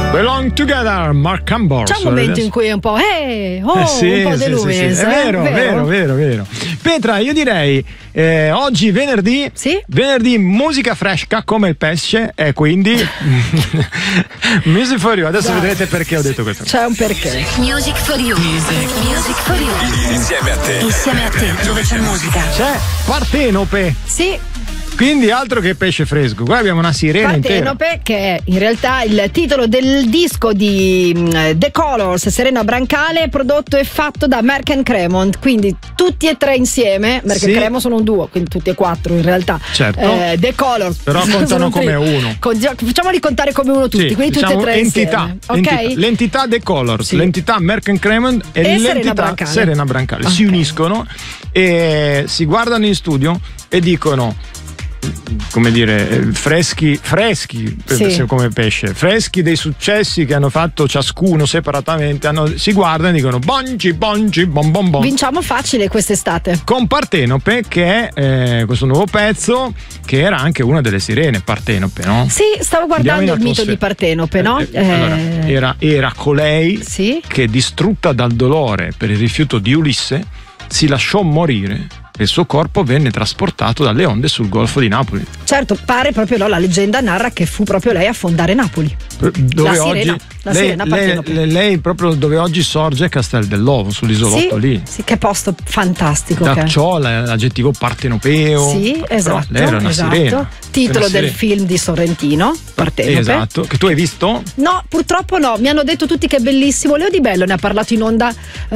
Belong Together, Mark Campbell. C'è un momento in cui è un po' sì, un po' sì, deluso. sì. È vero. Petra, io direi oggi venerdì. Sì? Venerdì musica fresca come il pesce, e quindi Music for You. Adesso vedrete perché ho detto questo. C'è un perché. Music for You. Music for You. Insieme a te. Insieme a te, dove c'è musica. C'è Partenope. Sì. Quindi altro che pesce fresco. Qua abbiamo una sirena intera. Partenope, che è in realtà il titolo del disco di The Colors, Serena Brancale, prodotto e fatto da Merck & Cremont. Quindi tutti e tre insieme. Merck & Cremont sono un duo, quindi tutti e quattro in realtà. Certo. The Colors però contano come uno. Facciamoli contare come uno tutti, quindi diciamo tutti e tre entità, insieme. Ok? L'entità The Colors, l'entità Merck & Cremont e l'entità Serena Brancale si uniscono e si guardano in studio e dicono, come dire, freschi come pesce, freschi dei successi che hanno fatto ciascuno separatamente, si guardano e dicono bonci bom bom bom. Vinciamo facile quest'estate con Partenope, che è questo nuovo pezzo che era anche una delle sirene, Partenope, no? Sì, stavo guardando il mito di Partenope, no? Allora, era colei che, distrutta dal dolore per il rifiuto di Ulisse, si lasciò morire. Il suo corpo venne trasportato dalle onde sul golfo di Napoli. Certo, pare proprio la leggenda narra che fu proprio lei a fondare Napoli. Dove la sirena Partenope. Lei proprio dove oggi sorge Castel dell'Ovo, sull'isolotto lì. Sì, che posto fantastico. Da ciò l'aggettivo partenopeo. Sì, esatto. Lei era una sirena. Titolo del film di Sorrentino, Partenope. Esatto, che tu hai visto? No, purtroppo no, mi hanno detto tutti che è bellissimo. Leo Di Bello ne ha parlato in onda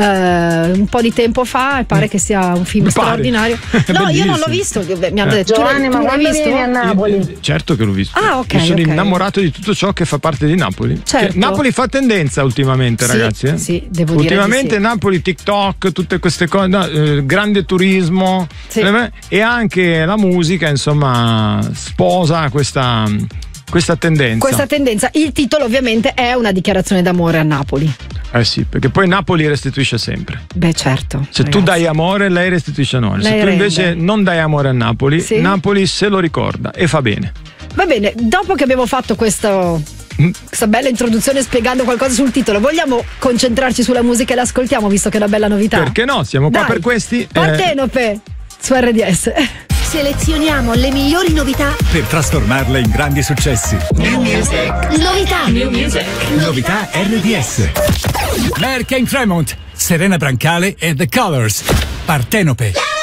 un po' di tempo fa e pare che sia un film straordinario. No, io non l'ho visto, mi hanno detto. Giovanni, ma quando vieni a Napoli? Certo che l'ho visto. Ah, ok. Mi sono innamorato di tutto ciò che fa parte di Napoli. Certo. Napoli fa tendenza ultimamente, ragazzi. Sì, devo ultimamente dire. Ultimamente Napoli, TikTok, tutte queste cose, grande turismo, e anche la musica, insomma, sposa questa tendenza. Questa tendenza. Il titolo ovviamente è una dichiarazione d'amore a Napoli. Sì, perché poi Napoli restituisce sempre. Beh, certo. Se tu dai amore, lei restituisce amore. Se tu invece non dai amore a Napoli, Napoli se lo ricorda e fa bene. Va bene, dopo che abbiamo fatto questa bella introduzione spiegando qualcosa sul titolo, vogliamo concentrarci sulla musica e l'ascoltiamo, visto che è una bella novità? Perché no? Siamo qua per questi. Partenope su RDS. Selezioniamo le migliori novità per trasformarle in grandi successi. New Music. Novità. New Music. Novità RDS. Merck & Cremont, Serena Brancale e The Colors, Partenope.